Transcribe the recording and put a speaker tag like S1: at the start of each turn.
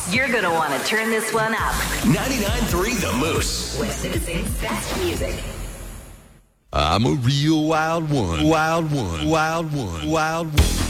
S1: You're going to want to turn this one up.
S2: 99.3 The Moose.
S1: West Tennessee best music.
S3: I'm a real wild one. Wild one. Wild one. Wild one.